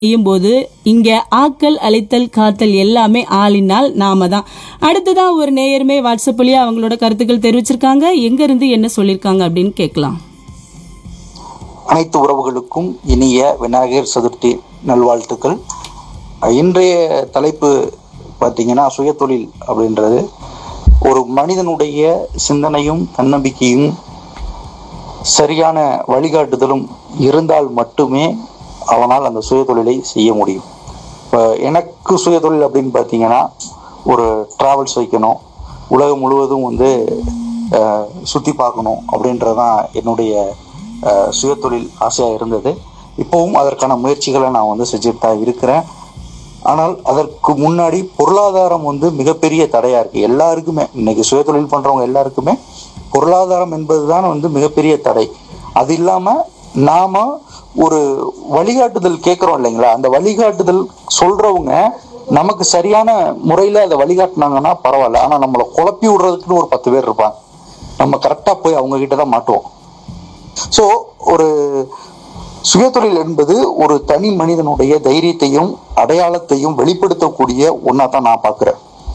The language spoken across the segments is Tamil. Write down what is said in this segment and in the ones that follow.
செய்யும்போது இங்க ஆக்கல் அழைத்தல் காத்தல் எல்லாமே ஆளினால் நாம தான். அடுத்ததான் ஒரு நேயருமே வாட்ஸ்அப்லயே அவங்களோட கருத்துக்கள் தெரிவிச்சிருக்காங்க. எங்க இருந்து என்ன சொல்லிருக்காங்க அப்படின்னு கேட்கலாம். அனைத்து உறவுகளுக்கும் இனிய விநாயகர் சதுர்த்தி நல்வாழ்த்துக்கள். இன்றைய தலைப்பு பார்த்தீங்கன்னா சுயதொழில் அப்படின்றது ஒரு மனிதனுடைய சிந்தனையும் தன்னம்பிக்கையும் சரியான வழிகாட்டுதலும் இருந்தால் மட்டுமே அவனால் அந்த சுயதொழிலை செய்ய முடியும். இப்போ எனக்கு சுயதொழில் அப்படின்னு பார்த்தீங்கன்னா ஒரு டிராவல்ஸ் வைக்கணும், உலகம் முழுவதும் சுற்றி பார்க்கணும் அப்படின்றதான் என்னுடைய சுயதொழில் ஆசையாக இருந்தது. இப்போவும் அதற்கான முயற்சிகளை நான் செஞ்சுட்டு தான் இருக்கிறேன். ஆனால் அதற்கு முன்னாடி பொருளாதாரம் மிகப்பெரிய தடையாக இருக்குது எல்லாருக்குமே. இன்னைக்கு சுயதொழில் பண்ணுறவங்க எல்லாருக்குமே பொருளாதாரம் என்பது தான் மிகப்பெரிய தடை. அது இல்லாமல் நாம் ஒரு வழிகாட்டுதல் கேட்குறோம் இல்லைங்களா, அந்த வழிகாட்டுதல் சொல்கிறவங்க நமக்கு சரியான முறையில் அதை வழிகாட்டினாங்கன்னா பரவாயில்ல. ஆனால் நம்மளை குழப்பி விடுறதுக்குன்னு ஒரு 10 பேர் இருப்பாங்க. நம்ம கரெக்டாக போய் அவங்க கிட்ட தான் மாட்டுவோம். ஸோ ஒரு சுயதொழில் என்பது ஒரு தனி மனிதனுடைய தைரியத்தையும் அடையாளத்தையும் வெளிப்படுத்தக்கூடிய ஒன்றா தான் நான் பார்க்குறேன்.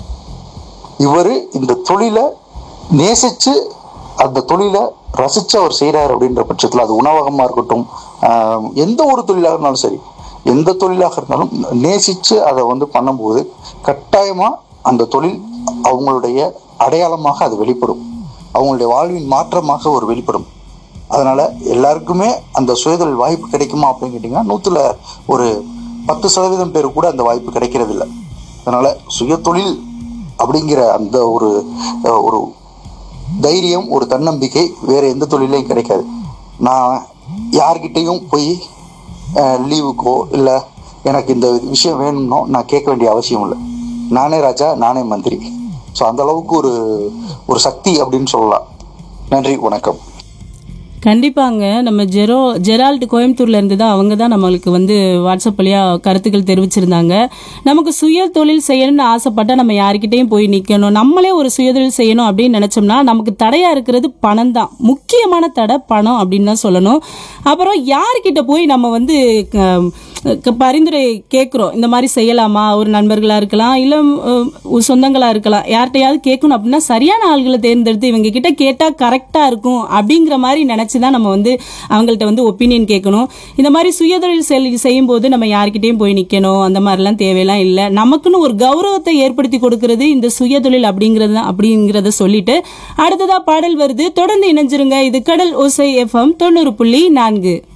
இவர் இந்த தொழிலை நேசித்து அந்த தொழிலை ரசித்து அவர் செய்கிறார் அப்படின்ற பட்சத்தில் அது உணவகமாக இருக்கட்டும், எந்த ஒரு தொழிலாக இருந்தாலும் சரி, எந்த தொழிலாக இருந்தாலும் நேசித்து அதை பண்ணும்போது கட்டாயமாக அந்த தொழில் அவங்களுடைய அடையாளமாக அது வெளிப்படும், அவங்களுடைய வாழ்வின் மாற்றமாக ஒரு வெளிப்படும். அதனால் எல்லாருக்குமே அந்த சுயதொழில் வாய்ப்பு கிடைக்குமா அப்படின்னு கேட்டிங்கன்னா 100ல் ஒரு 10% பேர் கூட அந்த வாய்ப்பு கிடைக்கிறது இல்லை. அதனால் சுயதொழில் அப்படிங்கிற அந்த ஒரு ஒரு தைரியம், ஒரு தன்னம்பிக்கை வேறு எந்த தொழிலையும் கிடைக்காது. நான் யார்கிட்டையும் போய் லீவுக்கோ இல்லை எனக்கு இந்த விஷயம் வேணும்னோ நான் கேட்க வேண்டிய அவசியம் இல்லை. நானே ராஜா, நானே மந்திரி. ஸோ அந்த அளவுக்கு ஒரு சக்தி அப்படின்னு சொல்லலாம். நன்றி, வணக்கம். கண்டிப்பாங்க. நம்ம ஜெரால்டு கோயம்புத்தூர்ல இருந்து தான் அவங்க தான் நம்மளுக்கு வாட்ஸ்அப் வழியா கருத்துக்கள் தெரிவிச்சிருந்தாங்க. நமக்கு சுய தொழில் செய்யணும்னு ஆசைப்பட்டா நம்ம யாருக்கிட்டையும் போய் நிற்கணும், நம்மளே ஒரு சுயதொழில் செய்யணும் அப்படின்னு நினைச்சோம்னா நமக்கு தடையா இருக்கிறது பணம் தான். முக்கியமான தடை பணம் அப்படின்னு தான் சொல்லணும். அப்புறம் யாருக்கிட்ட போய் நம்ம பரிந்துரை கேட்குறோம், இந்த மாதிரி செய்யலாமா, ஒரு நண்பர்களாக இருக்கலாம், இல்லை சொந்தங்களாக இருக்கலாம், யார்கிட்டையாவது கேட்கணும் அப்படின்னா சரியான ஆள்களை தேர்ந்தெடுத்து இவங்க கிட்ட கேட்டால் கரெக்டாக இருக்கும் அப்படிங்கிற மாதிரி நினச்சி தான் நம்ம அவங்கள்ட்ட ஒப்பீனியன் கேட்கணும். இந்த மாதிரி சுயதொழில் செய்யும்போது நம்ம யார்கிட்டையும் போய் நிற்கணும் அந்த மாதிரிலாம் தேவையெல்லாம் இல்லை. நமக்குன்னு ஒரு கௌரவத்தை ஏற்படுத்தி கொடுக்கறது இந்த சுயதொழில் அப்படிங்கிறத சொல்லிட்டு அடுத்ததா பாடல் வருது. தொடர்ந்து இணைஞ்சிருங்க. இது கடல் ஓசை FM 90.4.